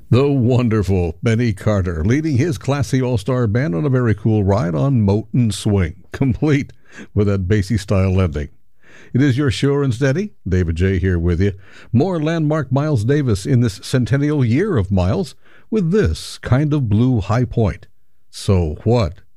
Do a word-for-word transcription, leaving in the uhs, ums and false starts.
The wonderful Benny Carter leading his classy all-star band on a very cool ride on Moat and Swing, complete with that bassy style ending. It is your sure and steady, David J. here with you. More landmark Miles Davis in this centennial year of Miles with this kind of blue high point. So what?